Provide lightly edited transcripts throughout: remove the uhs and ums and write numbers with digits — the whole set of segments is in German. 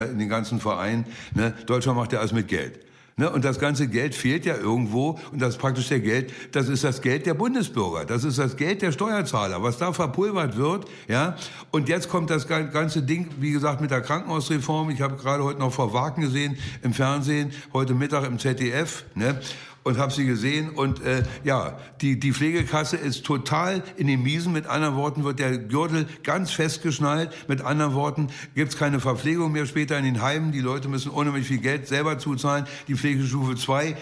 in den ganzen Vereinen, ne? Deutschland macht ja alles mit Geld. Ne? Und das ganze Geld fehlt ja irgendwo und das ist praktisch das ist das Geld der Bundesbürger, das ist das Geld der Steuerzahler, was da verpulvert wird, ja. Und jetzt kommt das ganze Ding, wie gesagt, mit der Krankenhausreform. Ich habe gerade heute noch Frau Wagen gesehen im Fernsehen, heute Mittag im ZDF, ne? Und habe sie gesehen und die Pflegekasse ist total in den Miesen. Mit anderen Worten wird der Gürtel ganz festgeschnallt. Mit anderen Worten gibt's keine Verpflegung mehr später in den Heimen. Die Leute müssen unheimlich viel Geld selber zuzahlen. Die Pflegestufe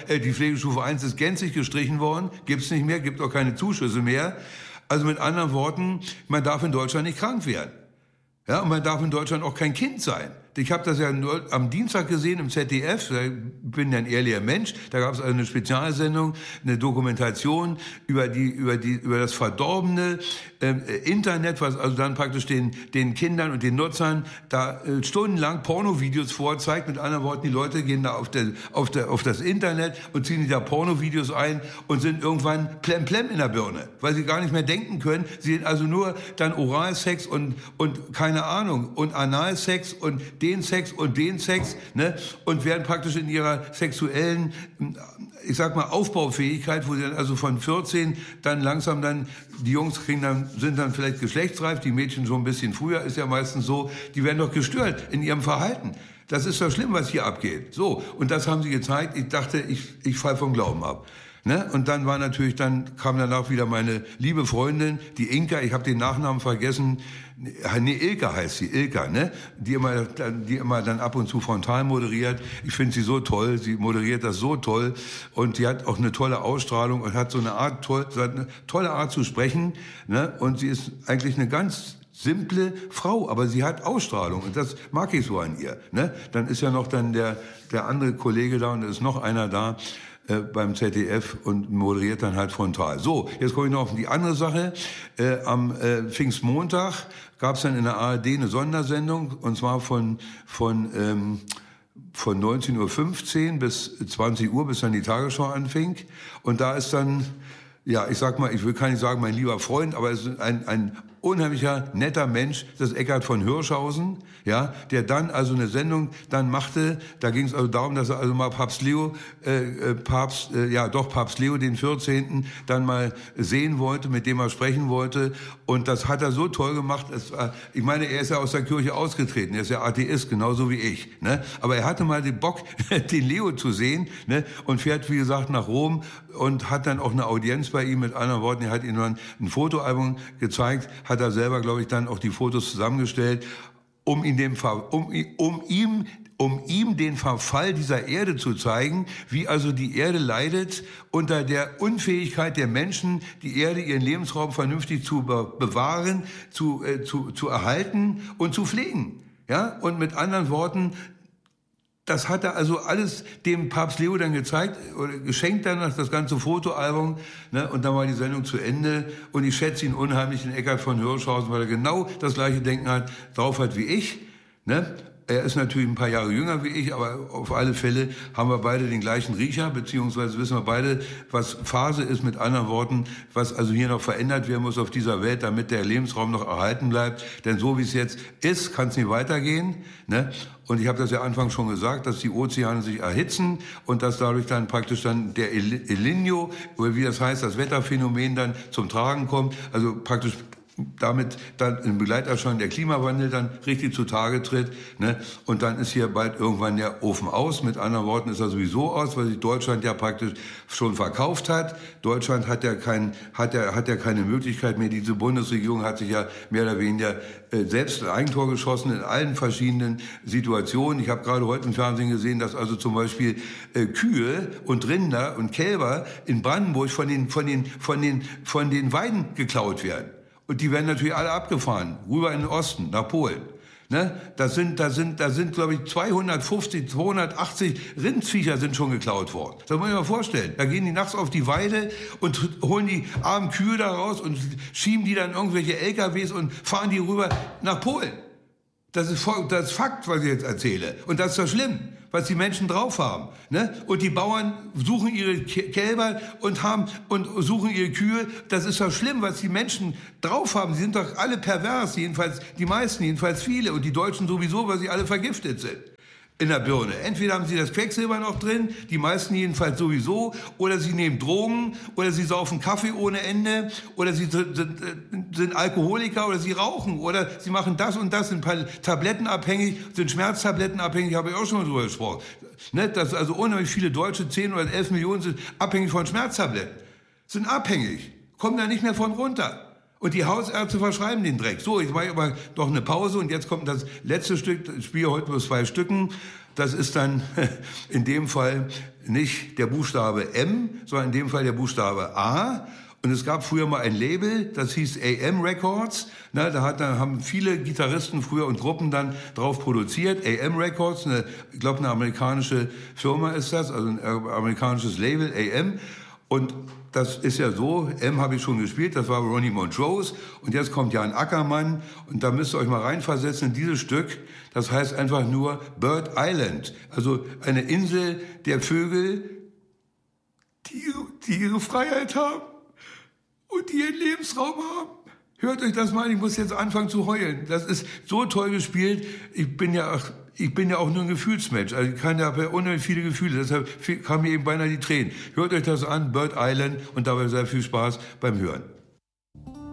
1 ist gänzlich gestrichen worden. Gibt's nicht mehr, gibt auch keine Zuschüsse mehr. Also mit anderen Worten, man darf in Deutschland nicht krank werden. Ja, und man darf in Deutschland auch kein Kind sein. Ich habe das ja nur am Dienstag gesehen im ZDF, ich bin ja ein ehrlicher Mensch, da gab es also eine Spezialsendung, eine Dokumentation über das verdorbene Internet, was also dann praktisch den Kindern und den Nutzern da stundenlang Pornovideos vorzeigt. Mit anderen Worten, die Leute gehen da auf das Internet und ziehen da Pornovideos ein und sind irgendwann plem in der Birne, weil sie gar nicht mehr denken können. Sie sind also nur dann Oralsex und keine Ahnung und Analsex und den Sex, ne? Und werden praktisch in ihrer sexuellen, ich sag mal, Aufbaufähigkeit, wo sie dann also von 14 dann langsam die Jungs sind dann vielleicht geschlechtsreif, die Mädchen schon ein bisschen früher, ist ja meistens so, die werden doch gestört in ihrem Verhalten. Das ist doch schlimm, was hier abgeht. So, und das haben sie gezeigt. Ich dachte, ich fall vom Glauben ab. Ne? Und dann kam danach wieder meine liebe Freundin, die Inka, ich habe den Nachnamen vergessen, Ilka heißt sie, Ilka, ne? Die immer dann ab und zu frontal moderiert. Ich finde sie so toll, sie moderiert das so toll und sie hat auch eine tolle Ausstrahlung und hat so eine tolle Art zu sprechen, ne? Und sie ist eigentlich eine ganz simple Frau, aber sie hat Ausstrahlung und das mag ich so an ihr, ne? Dann ist ja noch der andere Kollege da und es ist noch einer da beim ZDF und moderiert dann halt frontal. So, jetzt komme ich noch auf die andere Sache. Am Pfingstmontag gab es dann in der ARD eine Sondersendung und zwar von 19:15 Uhr bis 20 Uhr, bis dann die Tagesschau anfing. Und da ist dann, ja, ich sag mal, kann nicht sagen, mein lieber Freund, aber es ist ein unheimlicher, netter Mensch, das ist Eckhard von Hirschhausen, ja, der dann also eine Sendung dann machte, da ging es also darum, dass er also mal Papst Leo den 14. dann mal sehen wollte, mit dem er sprechen wollte und das hat er so toll gemacht, ich meine, er ist ja aus der Kirche ausgetreten, er ist ja Atheist, genauso wie ich, ne, aber er hatte mal den Bock, den Leo zu sehen, ne, und fährt, wie gesagt, nach Rom und hat dann auch eine Audienz bei ihm, mit anderen Worten, er hat ihm dann ein Fotoalbum gezeigt, hat er selber, glaube ich, dann auch die Fotos zusammengestellt, um ihm den Verfall dieser Erde zu zeigen, wie also die Erde leidet unter der Unfähigkeit der Menschen, die Erde, ihren Lebensraum vernünftig zu bewahren, zu erhalten und zu pflegen. Ja? Und mit anderen Worten, das hat er also alles dem Papst Leo dann gezeigt oder geschenkt dann das ganze Fotoalbum, ne? Und dann war die Sendung zu Ende und ich schätze ihn unheimlich, den Eckhard von Hirschhausen, weil er genau das gleiche Denken drauf hat wie ich, ne? Er ist natürlich ein paar Jahre jünger wie ich, aber auf alle Fälle haben wir beide den gleichen Riecher, beziehungsweise wissen wir beide, was Phase ist, mit anderen Worten, was also hier noch verändert werden muss auf dieser Welt, damit der Lebensraum noch erhalten bleibt. Denn so wie es jetzt ist, kann es nicht weitergehen, ne? Und ich habe das ja anfangs schon gesagt, dass die Ozeane sich erhitzen und dass dadurch dann praktisch dann der El Niño, oder wie das heißt, das Wetterphänomen dann zum Tragen kommt, also praktisch damit dann in Begleiterscheinung der Klimawandel dann richtig zutage tritt, ne? Und dann ist hier bald irgendwann der Ofen aus. Mit anderen Worten ist er sowieso aus, weil sich Deutschland ja praktisch schon verkauft hat. Deutschland hat ja keine Möglichkeit mehr. Diese Bundesregierung hat sich ja mehr oder weniger selbst ein Eigentor geschossen in allen verschiedenen Situationen. Ich habe gerade heute im Fernsehen gesehen, dass also zum Beispiel Kühe und Rinder und Kälber in Brandenburg von den Weiden geklaut werden. Und die werden natürlich alle abgefahren, rüber in den Osten, nach Polen. Ne? Da sind, glaube ich, 250, 280 Rindviecher sind schon geklaut worden. Das muss man sich mal vorstellen. Da gehen die nachts auf die Weide und holen die armen Kühe da raus und schieben die dann irgendwelche LKWs und fahren die rüber nach Polen. Das ist Fakt, was ich jetzt erzähle. Und das ist doch schlimm, was die Menschen drauf haben. Ne? Und die Bauern suchen ihre Kälber und suchen ihre Kühe. Das ist doch schlimm, was die Menschen drauf haben. Sie sind doch alle pervers, jedenfalls die meisten, jedenfalls viele. Und die Deutschen sowieso, weil sie alle vergiftet sind. In der Birne. Entweder haben sie das Quecksilber noch drin, die meisten jedenfalls sowieso, oder sie nehmen Drogen, oder sie saufen Kaffee ohne Ende, oder sie sind Alkoholiker, oder sie rauchen, oder sie machen das und das, sind tablettenabhängig, sind Schmerztablettenabhängig, habe ich auch schon mal drüber gesprochen. Ne? Dass also unheimlich viele Deutsche, 10 oder 11 Millionen, sind abhängig von Schmerztabletten. Sind abhängig, kommen da nicht mehr von runter. Und die Hausärzte verschreiben den Dreck. So, jetzt mache ich aber doch eine Pause und jetzt kommt das letzte Stück. Ich spiele heute nur 2 Stücken. Das ist dann in dem Fall nicht der Buchstabe M, sondern in dem Fall der Buchstabe A. Und es gab früher mal ein Label, das hieß AM Records. Na, da haben viele Gitarristen früher und Gruppen dann drauf produziert. AM Records, ich glaube eine amerikanische Firma ist das, also ein amerikanisches Label, AM. Und das ist ja so, M habe ich schon gespielt, das war Ronnie Montrose. Und jetzt kommt Jan Ackermann. Und da müsst ihr euch mal reinversetzen in dieses Stück. Das heißt einfach nur Bird Island. Also eine Insel der Vögel, die ihre Freiheit haben und die ihren Lebensraum haben. Hört euch das mal an, ich muss jetzt anfangen zu heulen. Das ist so toll gespielt. Ich bin ja auch nur ein Gefühlsmensch. Also ich habe unheimlich viele Gefühle. Deshalb kamen mir eben beinahe die Tränen. Hört euch das an, Bird Island, und dabei sehr viel Spaß beim Hören.